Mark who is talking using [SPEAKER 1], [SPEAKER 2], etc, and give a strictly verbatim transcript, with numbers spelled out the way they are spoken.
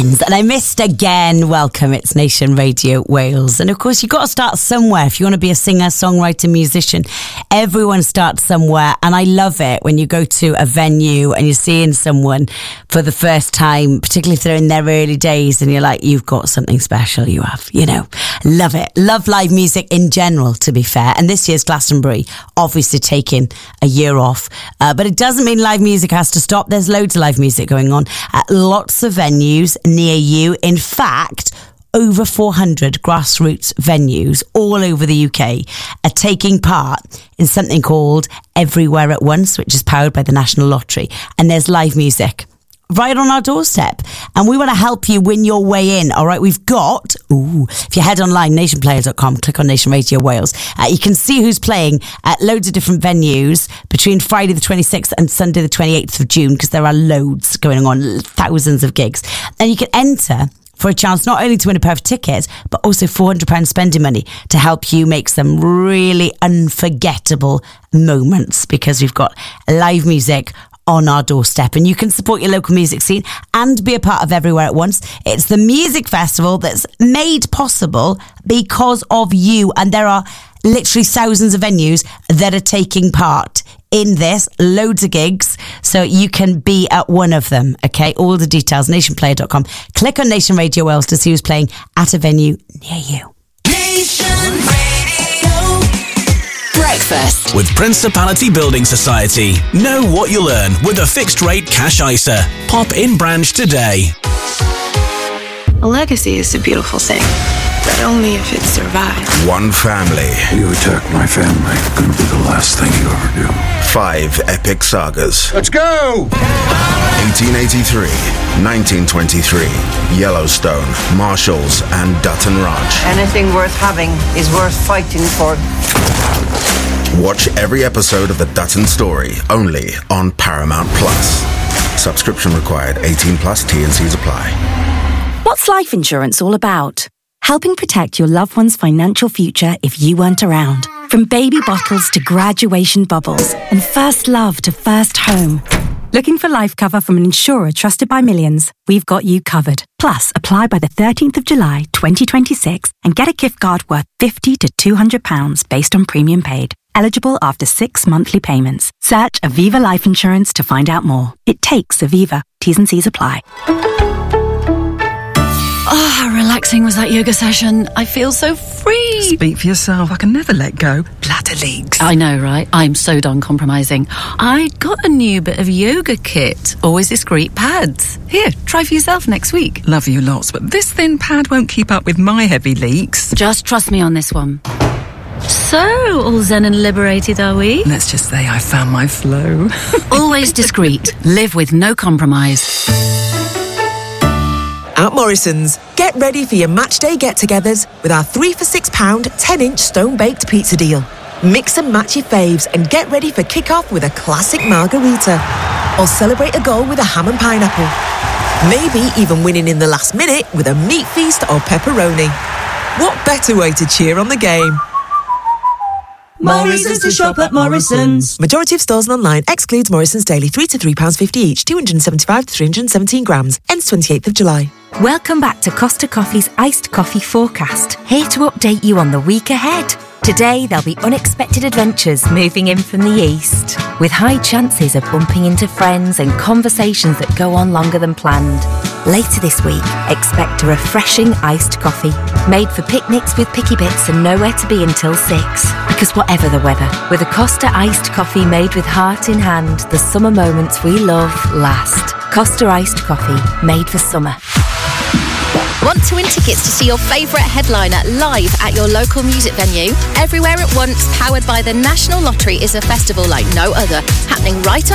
[SPEAKER 1] weekends, and I missed again. Welcome, it's Nation Radio Wales. And of course, you've got to start somewhere. If you want to be a singer, songwriter, musician, everyone starts somewhere. And I love it when you go to a venue and you're seeing someone for the first time, particularly if they're in their early days, and you're like, you've got something special, you have, you know. Love it. Love live music in general, to be fair. And this year's Glastonbury, obviously taking a year off. Uh, but it doesn't mean live music has to stop. There's loads of live music going on at lots of venues near you. In fact, over four hundred grassroots venues all over the U K are taking part in something called Everywhere at Once, which is powered by the National Lottery. And there's live music right on our doorstep. And we want to help you win your way in. All right, we've got, ooh, if you head online, nation player dot com, click on Nation Radio Wales, uh, you can see who's playing at loads of different venues between Friday the twenty-sixth and Sunday the twenty-eighth of June, because there are loads going on, thousands of gigs. And you can enter for a chance not only to win a perfect ticket, but also four hundred pounds spending money to help you make some really unforgettable moments, because we've got live music on our doorstep, and you can support your local music scene and be a part of Everywhere at Once. It's the music festival that's made possible because of you, and there are literally thousands of venues that are taking part in this, loads of gigs, so you can be at one of them. Okay, all the details, nation player dot com. Click on Nation Radio Wales to see who's playing at a venue near you.
[SPEAKER 2] Nation Radio
[SPEAKER 3] Breakfast with Principality Building Society. Know what you'll earn with a fixed rate cash I S A. Pop in branch today.
[SPEAKER 4] A legacy is a beautiful thing, but only if it survives.
[SPEAKER 5] One family.
[SPEAKER 6] You attack my family, gonna be the last thing you ever do.
[SPEAKER 5] Five epic sagas.
[SPEAKER 6] Let's go!
[SPEAKER 5] eighteen eighty-three, nineteen twenty-three, Yellowstone, Marshalls, and Dutton Ranch.
[SPEAKER 7] Anything worth having is worth fighting for.
[SPEAKER 5] Watch every episode of The Dutton Story, only on Paramount Plus. Subscription required. eighteen plus, T and C's apply.
[SPEAKER 8] What's life insurance all about? Helping protect your loved one's financial future if you weren't around. From baby bottles to graduation bubbles, and first love to first home. Looking for life cover from an insurer trusted by millions? We've got you covered. Plus, apply by the thirteenth of July twenty twenty-six and get a gift card worth fifty to two hundred pounds based on premium paid. Eligible after six monthly payments. Search Aviva Life Insurance to find out more. It takes Aviva. T's and C's apply.
[SPEAKER 9] Oh, how relaxing was that yoga session. I feel so free.
[SPEAKER 10] Speak for yourself. I can never let go. Bladder leaks.
[SPEAKER 9] I know, right? I'm so done compromising. I got a new bit of yoga kit. Always discreet pads. Here, try for yourself next week.
[SPEAKER 10] Love you lots, but this thin pad won't keep up with my heavy leaks.
[SPEAKER 9] Just trust me on this one. So, all zen and liberated, are we?
[SPEAKER 10] Let's just say I found my flow.
[SPEAKER 9] Always discreet. Live with no compromise.
[SPEAKER 11] At Morrison's, get ready for your match day get-togethers with our three for six pound, ten-inch stone-baked pizza deal. Mix and match your faves and get ready for kick-off with a classic margarita. Or celebrate a goal with a ham and pineapple. Maybe even winning in the last minute with a meat feast or pepperoni. What better way to cheer on the game?
[SPEAKER 2] More reasons to shop at Morrison's.
[SPEAKER 11] Majority of stores and online excludes Morrison's daily three to three pounds fifty each, two hundred seventy-five to three hundred seventeen grams. Ends twenty-eighth of July.
[SPEAKER 8] Welcome back to Costa Coffee's Iced Coffee Forecast. Here to update you on the week ahead. Today, there'll be unexpected adventures moving in from the east, with high chances of bumping into friends and conversations that go on longer than planned. Later this week, expect a refreshing iced coffee, made for picnics with picky bits and nowhere to be until six. Because whatever the weather, with a Costa iced coffee made with heart in hand, the summer moments we love last. Costa iced coffee, made for summer.
[SPEAKER 12] Want to win tickets to see your favourite headliner live at your local music venue? Everywhere at Once, powered by the National Lottery, is a festival like no other, happening right on